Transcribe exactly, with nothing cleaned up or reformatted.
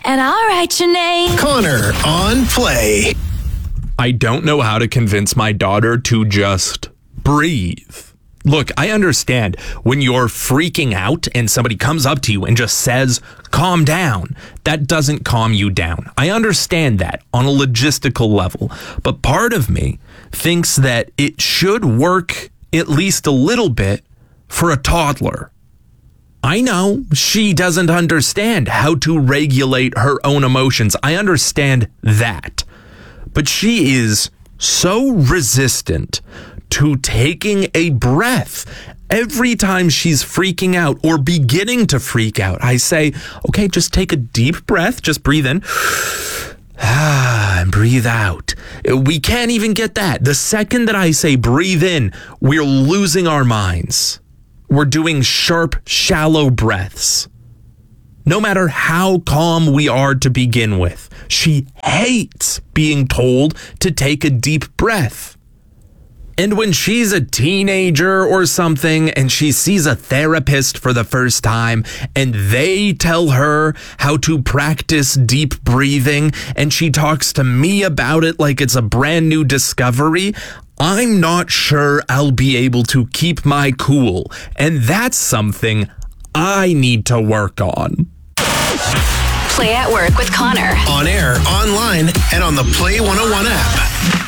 and I'll write your name. Connor on Play. I don't know how to convince my daughter to just breathe. Look, I understand when you're freaking out and somebody comes up to you and just says, calm down. That doesn't calm you down. I understand that on a logistical level. But part of me thinks that it should work at least a little bit for a toddler. I know she doesn't understand how to regulate her own emotions. I understand that. But she is so resistant to taking a breath. Every time she's freaking out or beginning to freak out, I say, okay, just take a deep breath. Just breathe in. Ah, and breathe out. We can't even get that. The second that I say breathe in, we're losing our minds. We're doing sharp, shallow breaths. No matter how calm we are to begin with, she hates being told to take a deep breath. And when she's a teenager or something and she sees a therapist for the first time and they tell her how to practice deep breathing and she talks to me about it like it's a brand new discovery, I'm not sure I'll be able to keep my cool. And that's something I need to work on. Play at Work with Connor. On air, online, and on the Play one oh one app.